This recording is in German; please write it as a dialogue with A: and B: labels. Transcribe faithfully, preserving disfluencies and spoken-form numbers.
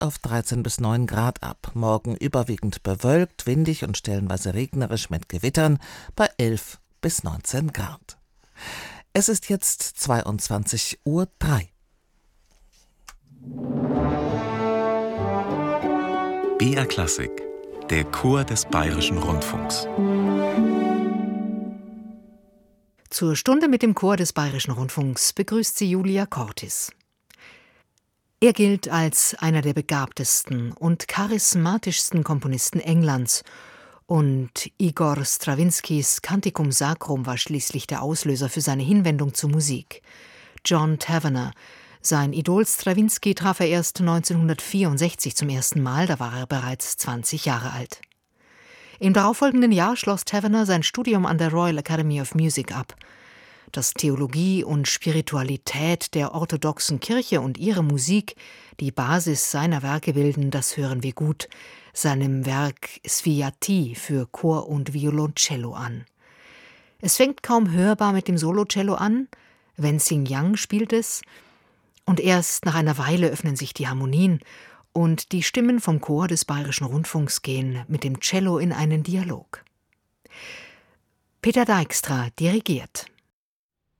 A: auf dreizehn bis neun Grad ab. Morgen überwiegend bewölkt, windig und stellenweise regnerisch mit Gewittern bei elf bis neunzehn Grad. Es ist jetzt zweiundzwanzig Uhr drei.
B: B R Klassik, der Chor des Bayerischen Rundfunks.
C: Zur Stunde mit dem Chor des Bayerischen Rundfunks begrüßt sie Julia Cortis. Er gilt als einer der begabtesten und charismatischsten Komponisten Englands und Igor Strawinskys Canticum Sacrum war schließlich der Auslöser für seine Hinwendung zur Musik. John Tavener, sein Idol Strawinsky, traf er erst neunzehnhundertvierundsechzig zum ersten Mal, da war er bereits zwanzig Jahre alt. Im darauffolgenden Jahr schloss Tavener sein Studium an der Royal Academy of Music ab. Dass Theologie und Spiritualität der orthodoxen Kirche und ihre Musik die Basis seiner Werke bilden, das hören wir gut seinem Werk Sviati für Chor und Violoncello an. Es fängt kaum hörbar mit dem Solocello an, Wen Xing Yang spielt es, und erst nach einer Weile öffnen sich die Harmonien und die Stimmen vom Chor des Bayerischen Rundfunks gehen mit dem Cello in einen Dialog. Peter Dijkstra dirigiert.